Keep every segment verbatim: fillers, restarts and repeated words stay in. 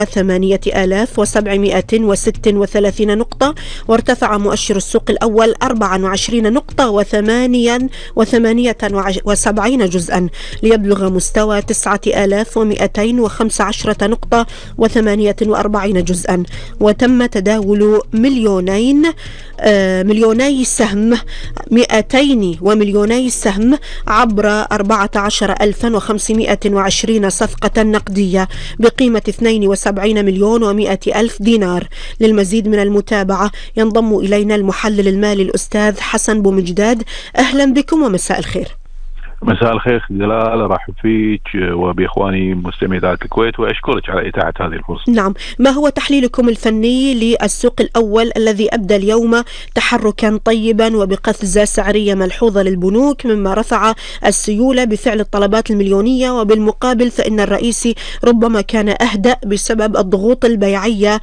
ثمانية آلاف وسبعمائة وستة وثلاثين نقطة، وارتفع مؤشر السوق الأول أربعة وعشرين نقطة وثمانية وثمانية وسبعين جزءا ليبلغ مستوى تسعة آلاف ومئتين وخمسة عشر نقطة وثمانية وأربعين جزءا. وتم تداول مليونين آه مليوني سهم مئتين ومليوني سهم عبر أربعة عشر ألفا وخمسمائة وعشرين صفقة نقدية بقيمة اثنين وسبعين مليون ومئة ألف دينار. للمزيد من المتابعة ينضم إلينا المحلل المالي الأستاذ حسن بومجداد. أهلا بكم ومساء الخير. مساء الخير جلال، ارحب فيك وباخواني مستمعي اذاعه الكويت واشكرك على اتاحه هذه الفرصه. نعم، ما هو تحليلكم الفني للسوق الاول الذي ابدى اليوم تحركا طيبا وبقفزه سعريه ملحوظه للبنوك مما رفع السيوله بفعل الطلبات المليونيه، وبالمقابل فان الرئيسي ربما كان اهدأ بسبب الضغوط البيعيه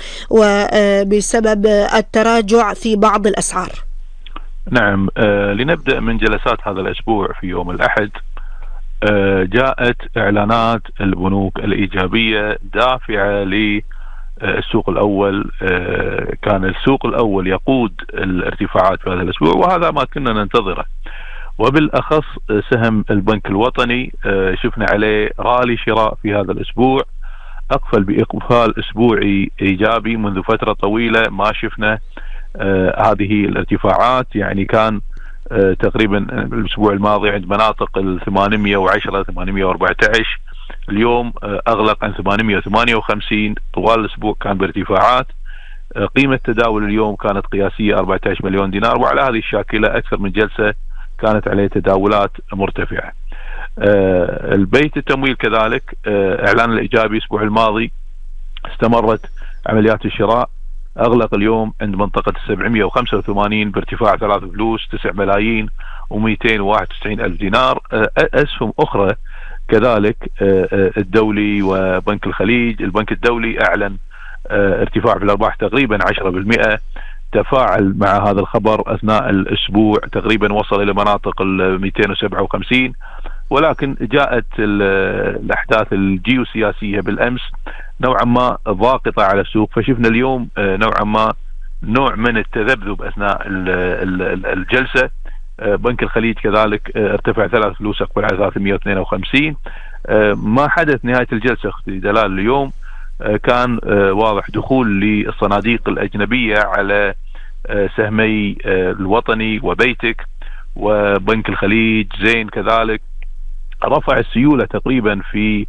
وبسبب التراجع في بعض الاسعار؟ نعم، آه لنبدأ من جلسات هذا الأسبوع. في يوم الأحد آه جاءت إعلانات البنوك الإيجابية دافعة للسوق الأول. آه كان السوق الأول يقود الارتفاعات في هذا الأسبوع، وهذا ما كنا ننتظره. وبالأخص سهم البنك الوطني آه شفنا عليه رالي شراء في هذا الأسبوع، أقفل بإقفال أسبوعي إيجابي. منذ فترة طويلة ما شفنا آه هذه الارتفاعات، يعني كان آه تقريبا الأسبوع الماضي عند مناطق ال ثمانمائة وعشرة ثمانمائة وأربعة عشر، اليوم آه أغلق عن ثمانمائة وثمانية وخمسين. طوال الأسبوع كان بارتفاعات. آه قيمة تداول اليوم كانت قياسية أربعة عشر مليون دينار، وعلى هذه الشاكلة أكثر من جلسة كانت عليه تداولات مرتفعة. آه البيت التمويل كذلك آه إعلان الإيجابي الأسبوع الماضي استمرت عمليات الشراء، أغلق اليوم عند منطقة سبعمائة وخمسة وثمانين بارتفاع ثلاث فلوس تسعة ملايين ومئتين وواحد وتسعين ألف دينار. أسهم أخرى كذلك الدولي وبنك الخليج. البنك الدولي أعلن ارتفاع في الأرباح تقريبا عشرة بالمئة، تفاعل مع هذا الخبر أثناء الأسبوع تقريبا وصل إلى مناطق ال مئتين وسبعة وخمسين، ولكن جاءت الأحداث الجيوسياسية بالأمس نوعا ما ضاغطة على السوق، فشفنا اليوم نوعا ما نوع من التذبذب أثناء الجلسة. بنك الخليج كذلك ارتفع ثلاث فلوس أقبل على ثلاثمائة واثنين وخمسين. ما حدث نهاية الجلسة أختي دلال اليوم كان واضح دخول للصناديق الأجنبية على سهمي الوطني وبيتك وبنك الخليج. زين كذلك رفع السيولة تقريبا في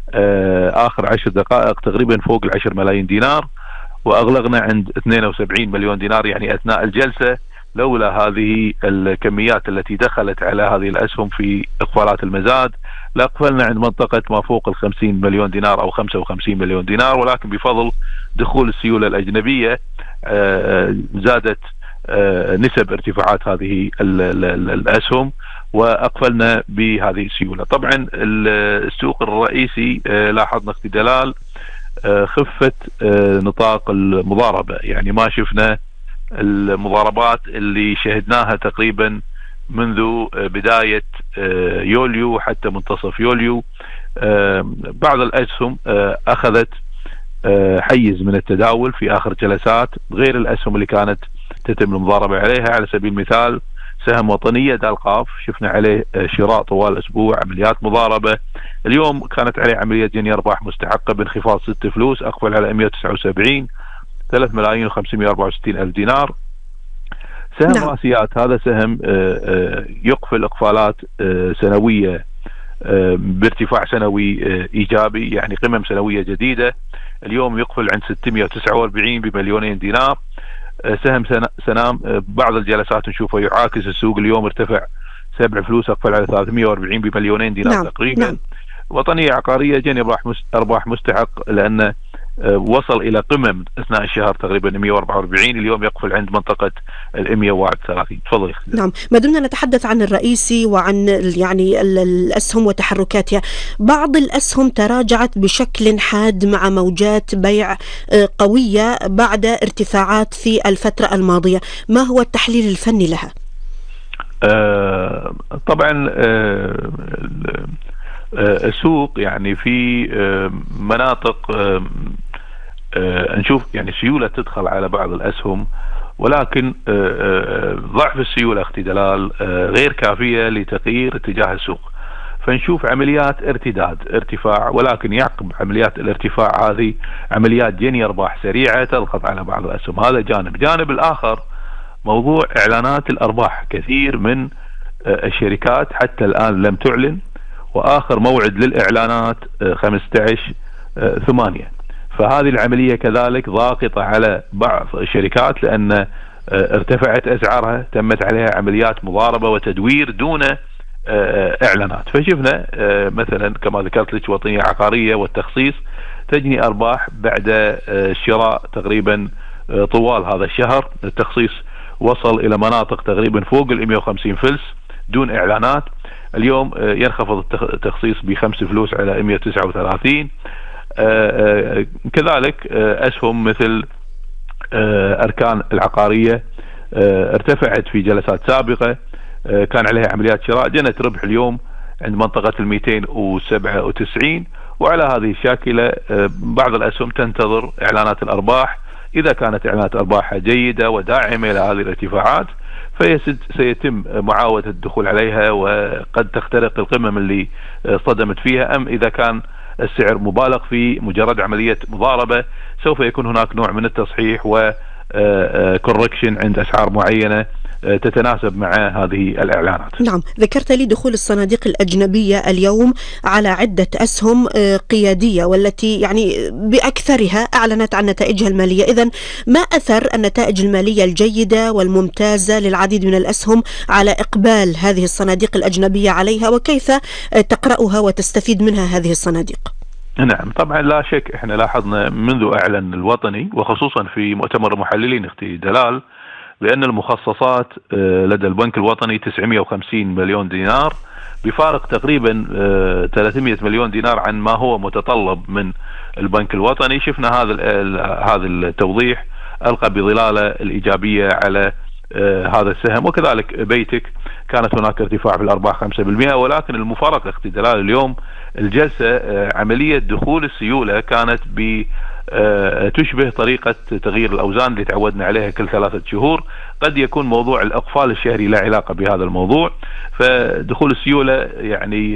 آخر عشر دقائق تقريبا فوق العشر ملايين دينار، وأغلقنا عند اثنين وسبعين مليون دينار. يعني أثناء الجلسة لولا هذه الكميات التي دخلت على هذه الأسهم في إقفالات المزاد لأقفلنا عند منطقة ما فوق الخمسين مليون دينار أو خمسة وخمسين مليون دينار، ولكن بفضل دخول السيولة الأجنبية زادت نسب ارتفاعات هذه الأسهم وأقفلنا بهذه السيولة. طبعا السوق الرئيسي لاحظنا اختي دلال خفت نطاق المضاربة، يعني ما شفنا المضاربات اللي شهدناها تقريبا منذ بداية يوليو حتى منتصف يوليو. بعض الأسهم أخذت حيز من التداول في آخر جلسات غير الأسهم اللي كانت تتم المضاربة عليها. على سبيل المثال سهم وطنية دالقاف شفنا عليه شراء طوال الأسبوع، عمليات مضاربة. اليوم كانت عليه عملية جني أرباح مستحقة بانخفاض ست فلوس أقفل على مئة وتسعة وسبعين ثلاثة ملايين وخمسمائة وأربعة وستين ألف دينار. سهم نعم. راسيات هذا سهم يقفل إقفالات سنوية بارتفاع سنوي إيجابي، يعني قمم سنوية جديدة. اليوم يقفل عند ستمائة وتسعة وأربعين بمليونين دينار. سهم سنام بعض الجلسات نشوفه يعاكس السوق، اليوم ارتفع سبع فلوس أقفل على ثلاثمائة وأربعين بمليونين دينار نعم. تقريبا نعم. وطنية عقارية جني أرباح مستحق لأن وصل إلى قمم أثناء الشهر تقريبا مئة وأربعة وأربعين، اليوم يقفل عند منطقة ال مئة وواحد وثلاثين. تفضل. نعم، ما دمنا نتحدث عن الرئيسي وعن يعني الأسهم وتحركاتها، بعض الأسهم تراجعت بشكل حاد مع موجات بيع قوية بعد ارتفاعات في الفترة الماضية، ما هو التحليل الفني لها؟ آه طبعا آه السوق يعني في مناطق نشوف يعني سيولة تدخل على بعض الأسهم، ولكن ضعف السيولة اختي دلال غير كافية لتغيير اتجاه السوق. فنشوف عمليات ارتداد ارتفاع، ولكن يعقب عمليات الارتفاع هذه عمليات جني أرباح سريعة تضغط على بعض الأسهم. هذا جانب. جانب الآخر موضوع إعلانات الأرباح. كثير من الشركات حتى الآن لم تعلن، وآخر موعد للإعلانات خمسة عشر ثمانية. فهذه العملية كذلك ضاغطة على بعض الشركات، لأن ارتفعت أسعارها، تمت عليها عمليات مضاربة وتدوير دون إعلانات. فشفنا مثلا كما ذكرت لك وطنية عقارية والتخصيص تجني أرباح بعد الشراء تقريبا طوال هذا الشهر. التخصيص وصل إلى مناطق تقريبا فوق ال مئة وخمسين فلس دون إعلانات. اليوم ينخفض التخصيص بخمس فلوس على مئة وتسعة وثلاثين. كذلك أسهم مثل أركان العقارية ارتفعت في جلسات سابقة، كان عليها عمليات شراء، جنت ربح اليوم عند منطقة المئتين وسبعة وتسعين. وعلى هذه الشاكلة بعض الأسهم تنتظر إعلانات الأرباح. إذا كانت إعلانات أرباحها جيدة وداعمة إلى هذه الارتفاعات فسيتم معاودة الدخول عليها، وقد تخترق القمم اللي صدمت فيها. أم إذا كان السعر مبالغ في مجرد عملية مضاربة سوف يكون هناك نوع من التصحيح وكوركشن عند أسعار معينة تتناسب مع هذه الإعلانات. نعم، ذكرت لي دخول الصناديق الأجنبية اليوم على عدة أسهم قيادية، والتي يعني بأكثرها أعلنت عن نتائجها المالية. إذن ما أثر النتائج المالية الجيدة والممتازة للعديد من الأسهم على إقبال هذه الصناديق الأجنبية عليها، وكيف تقرأها وتستفيد منها هذه الصناديق؟ نعم، طبعا لا شك احنا لاحظنا منذ اعلن الوطني وخصوصا في مؤتمر المحللين اختي دلال بأن المخصصات لدى البنك الوطني تسعمئة وخمسين مليون دينار، بفارق تقريبا ثلاثمئة مليون دينار عن ما هو متطلب من البنك الوطني. شفنا هذا هذا التوضيح ألقى بظلالة الإيجابية على هذا السهم. وكذلك بيتك كانت هناك ارتفاع في الأرباح خمسة بالمئة، ولكن المفارقة اختي دلال اليوم الجلسة عملية دخول السيولة كانت ب تشبه طريقة تغيير الأوزان اللي تعودنا عليها كل ثلاثة شهور. قد يكون موضوع الإقفال الشهري لا علاقة بهذا الموضوع. فدخول السيولة يعني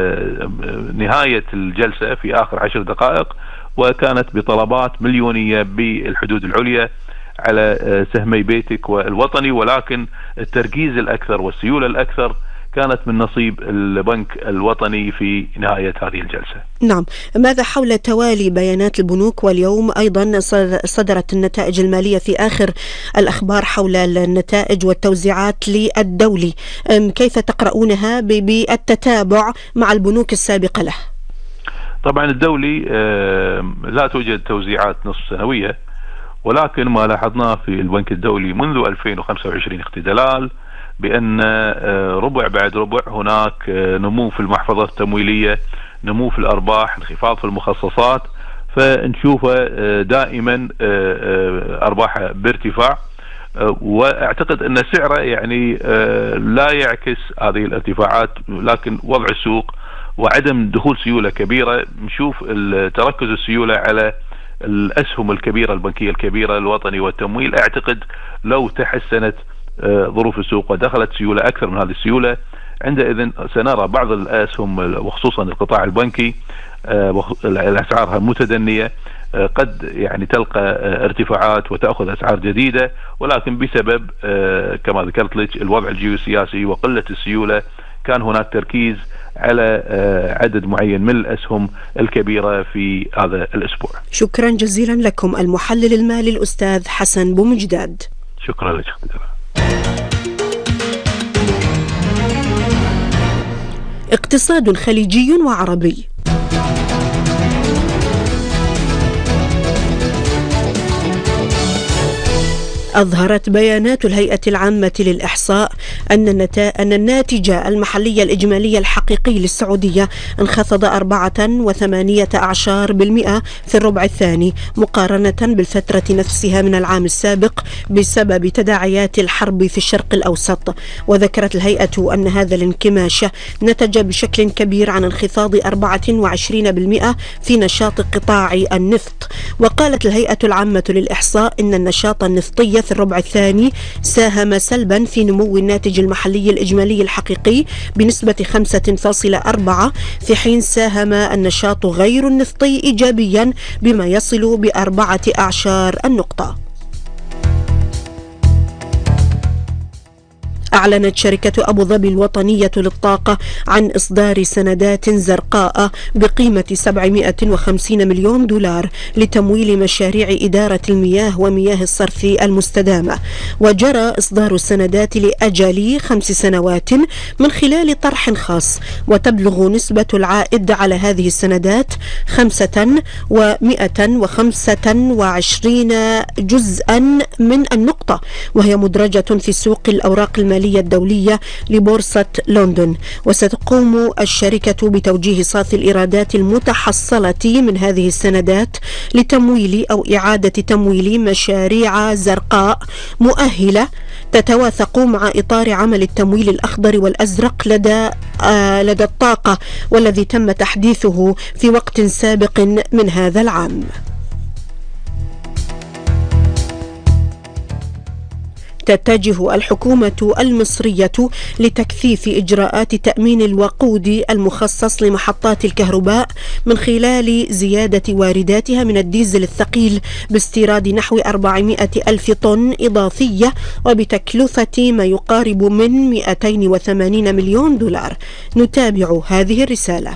نهاية الجلسة في آخر عشر دقائق، وكانت بطلبات مليونية بالحدود العليا على سهمي بيتك والوطني، ولكن التركيز الأكثر والسيولة الأكثر كانت من نصيب البنك الوطني في نهاية هذه الجلسة. نعم، ماذا حول توالي بيانات البنوك؟ واليوم أيضا صدرت النتائج المالية في آخر الأخبار حول النتائج والتوزيعات للدولي، كيف تقرؤونها بالتتابع مع البنوك السابقة له؟ طبعا الدولي لا توجد توزيعات نصف سنوية، ولكن ما لاحظناه في البنك الدولي منذ ألفين وخمسة وعشرين اختي دلال بأن ربع بعد ربع هناك نمو في المحفظة التمويلية، نمو في الأرباح، انخفاض في المخصصات. فنشوفه دائما أرباحه بارتفاع، واعتقد أن سعره يعني لا يعكس هذه الارتفاعات، لكن وضع السوق وعدم دخول سيولة كبيرة. نشوف تركز السيولة على الأسهم الكبيرة البنكية الكبيرة الوطني والتمويل. اعتقد لو تحسنت ظروف السوق ودخلت سيولة أكثر من هذه السيولة، عندئذ سنرى بعض الأسهم وخصوصا القطاع البنكي الأسعارها متدنية، قد يعني تلقى ارتفاعات وتأخذ أسعار جديدة، ولكن بسبب كما ذكرت لك الوضع الجيوسياسي وقلة السيولة كان هناك تركيز على عدد معين من الأسهم الكبيرة في هذا الأسبوع. شكرا جزيلا لكم المحلل المالي الأستاذ حسن بومجداد. شكرا لك. اقتصاد خليجي وعربي. أظهرت بيانات الهيئة العامة للإحصاء أن أن الناتج المحلي الإجمالي الحقيقي للسعودية انخفض أربعة وثمانية عشر بالمئة في الربع الثاني مقارنة بالفترة نفسها من العام السابق بسبب تداعيات الحرب في الشرق الأوسط. وذكرت الهيئة أن هذا الانكماش نتج بشكل كبير عن انخفاض أربعة وعشرين بالمئة في نشاط قطاع النفط. وقالت الهيئة العامة للإحصاء إن النشاط النفطي في الربع الثاني ساهم سلبا في نمو الناتج المحلي الإجمالي الحقيقي بنسبة خمسة فاصلة أربعة، في حين ساهم النشاط غير النفطي إيجابيا بما يصل بأربعة أعشار النقطة. أعلنت شركة أبو ظبي الوطنية للطاقة عن إصدار سندات زرقاء بقيمة سبعمائة وخمسين مليون دولار لتمويل مشاريع إدارة المياه ومياه الصرف المستدامة. وجرى إصدار السندات لأجل خمس سنوات من خلال طرح خاص، وتبلغ نسبة العائد على هذه السندات خمسة ومائة وخمسة وعشرين جزءا من النقطة، وهي مدرجة في سوق الأوراق المالية الدولية لبورصة لندن. وستقوم الشركة بتوجيه صافي الإيرادات المتحصلة من هذه السندات لتمويل أو إعادة تمويل مشاريع زرقاء مؤهلة تتوافق مع إطار عمل التمويل الأخضر والأزرق لدى آه لدى الطاقة، والذي تم تحديثه في وقت سابق من هذا العام. تتجه الحكومة المصرية لتكثيف إجراءات تأمين الوقود المخصص لمحطات الكهرباء من خلال زيادة وارداتها من الديزل الثقيل باستيراد نحو أربعمائة ألف طن إضافية، وبتكلفة ما يقارب من مئتين وثمانين مليون دولار. نتابع هذه الرسالة.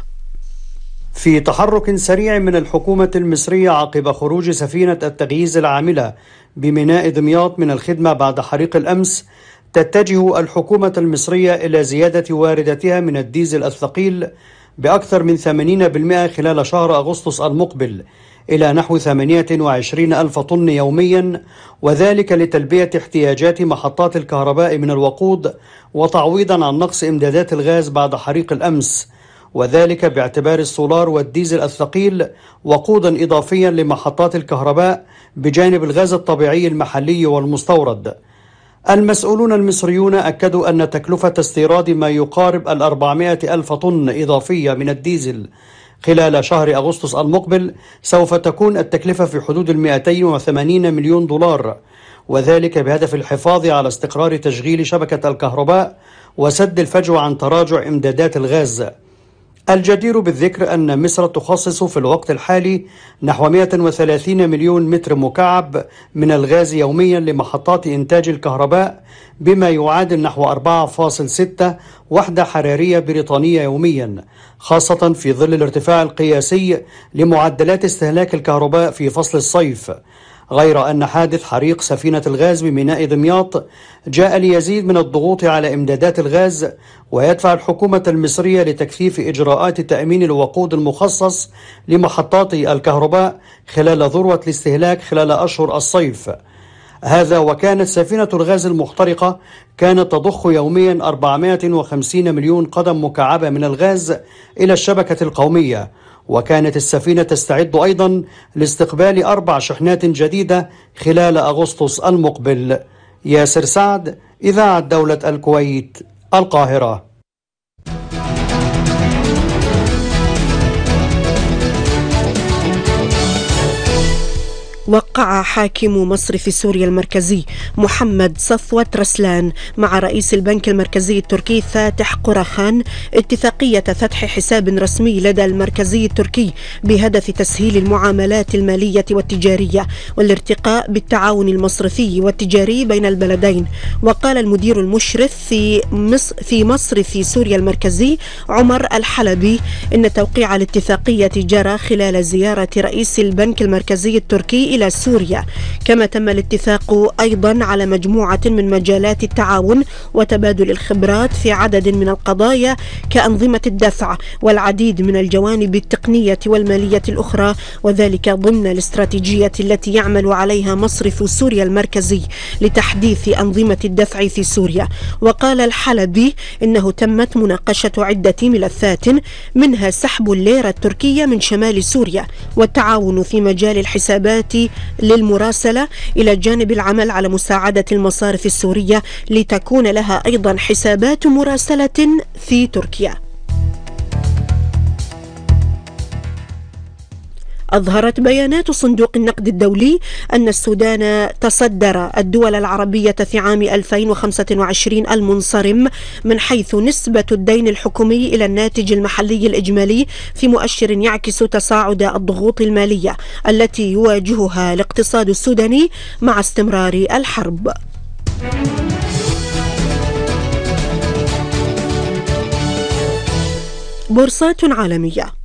في تحرك سريع من الحكومة المصرية عقب خروج سفينة التغييز العاملة بميناء دمياط من الخدمة بعد حريق الأمس، تتجه الحكومة المصرية إلى زيادة واردتها من الديزل الثقيل بأكثر من ثمانين بالمئة خلال شهر أغسطس المقبل إلى نحو ثمانية وعشرين ألف طن يوميا، وذلك لتلبية احتياجات محطات الكهرباء من الوقود وتعويضا عن نقص إمدادات الغاز بعد حريق الأمس، وذلك باعتبار السولار والديزل الثقيل وقودا إضافيا لمحطات الكهرباء بجانب الغاز الطبيعي المحلي والمستورد. المسؤولون المصريون أكدوا أن تكلفة استيراد ما يقارب الأربعمائة ألف طن إضافية من الديزل خلال شهر أغسطس المقبل سوف تكون التكلفة في حدود المئتين وثمانين مليون دولار، وذلك بهدف الحفاظ على استقرار تشغيل شبكة الكهرباء وسد الفجوة عن تراجع إمدادات الغاز. الجدير بالذكر أن مصر تخصص في الوقت الحالي نحو مئة وثلاثين مليون متر مكعب من الغاز يوميا لمحطات إنتاج الكهرباء، بما يعادل نحو أربعة فاصلة ستة وحدة حرارية بريطانية يوميا، خاصة في ظل الارتفاع القياسي لمعدلات استهلاك الكهرباء في فصل الصيف. غير أن حادث حريق سفينة الغاز بميناء دمياط جاء ليزيد من الضغوط على إمدادات الغاز، ويدفع الحكومة المصرية لتكثيف إجراءات تأمين الوقود المخصص لمحطات الكهرباء خلال ذروة الاستهلاك خلال أشهر الصيف. هذا وكانت سفينة الغاز المحترقة كانت تضخ يوميا أربعمائة وخمسين مليون قدم مكعبة من الغاز إلى الشبكة القومية، وكانت السفينة تستعد أيضا لاستقبال أربع شحنات جديدة خلال أغسطس المقبل. ياسر سعد، إذاعة دولة الكويت، القاهرة. وقع حاكم مصرف سوريا المركزي محمد صفوة رسلان مع رئيس البنك المركزي التركي فاتح قرخان اتفاقية فتح حساب رسمي لدى المركزي التركي بهدف تسهيل المعاملات المالية والتجارية والارتقاء بالتعاون المصرفي والتجاري بين البلدين. وقال المدير المشرف في مصر في مصرف سوريا المركزي عمر الحلبي إن توقيع الاتفاقية جرى خلال زيارة رئيس البنك المركزي التركي إلى سوريا. كما تم الاتفاق أيضا على مجموعة من مجالات التعاون وتبادل الخبرات في عدد من القضايا كأنظمة الدفع والعديد من الجوانب التقنية والمالية الأخرى، وذلك ضمن الاستراتيجية التي يعمل عليها مصرف سوريا المركزي لتحديث أنظمة الدفع في سوريا. وقال الحلبي إنه تمت مناقشة عدة ملفات منها سحب الليرة التركية من شمال سوريا والتعاون في مجال الحسابات للمراسلة، إلى جانب العمل على مساعدة المصارف السورية لتكون لها أيضا حسابات مراسلة في تركيا. أظهرت بيانات صندوق النقد الدولي أن السودان تصدر الدول العربية في عام ألفين وخمسة وعشرين المنصرم من حيث نسبة الدين الحكومي إلى الناتج المحلي الإجمالي، في مؤشر يعكس تصاعد الضغوط المالية التي يواجهها الاقتصاد السوداني مع استمرار الحرب. بورصات عالمية.